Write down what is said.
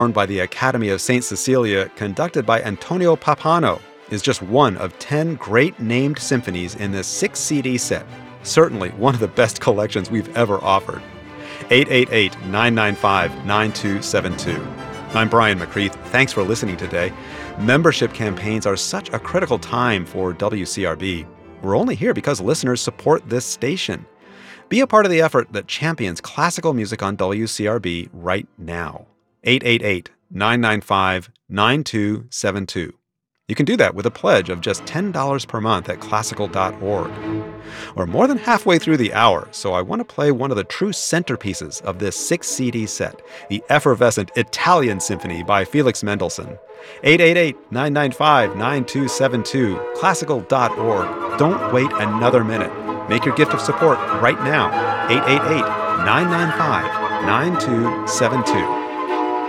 performed by the Academy of St. Cecilia, conducted by Antonio Pappano, is just one of 10 great named symphonies in this 6-CD set. Certainly one of the best collections we've ever offered. 888-995-9272. I'm Brian McCreath. Thanks for listening today. Membership campaigns are such a critical time for WCRB. We're only here because listeners support this station. Be a part of the effort that champions classical music on WCRB right now. 888-995-9272. You can do that with a pledge of just $10 per month at classical.org. We're more than halfway through the hour, so I want to play one of the true centerpieces of this 6-CD set, the effervescent Italian Symphony by Felix Mendelssohn. 888-995-9272, classical.org. Don't wait another minute. Make your gift of support right now. 888-995-9272.